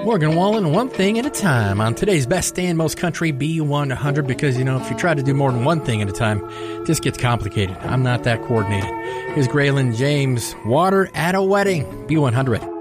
Morgan Wallen, one thing at a time on today's Best and Most Country B100, because, if you try to do more than one thing at a time, it just gets complicated. I'm not that coordinated. Here's Graylin James, Water at a Wedding, B100.